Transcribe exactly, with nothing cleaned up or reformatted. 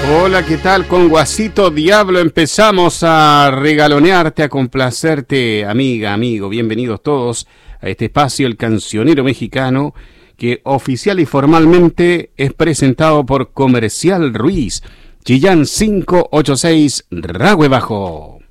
Hola, ¿qué tal? Con Guasito Diablo empezamos a regalonearte, a complacerte, amiga, amigo. Bienvenidos todos a este espacio, El Cancionero Mexicano, que oficial y formalmente es presentado por Comercial Ruiz, Chillán cinco ocho seis, Rahue Bajo.